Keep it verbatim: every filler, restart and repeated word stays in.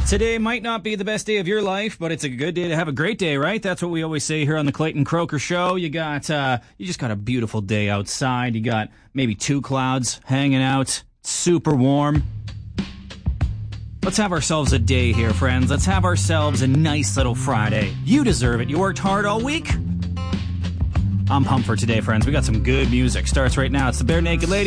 Today might not be the best day of your life, but it's a good day to have a great day, right? That's what we always say here on the Clayton Croker Show. You got, uh, you just got a beautiful day outside. You got maybe two clouds hanging out. Super warm. Let's have ourselves a day here, friends. Let's have ourselves a nice little Friday. You deserve it. You worked hard all week. I'm pumped for today, friends. We got some good music. Starts right now. It's the Bare Naked Lady.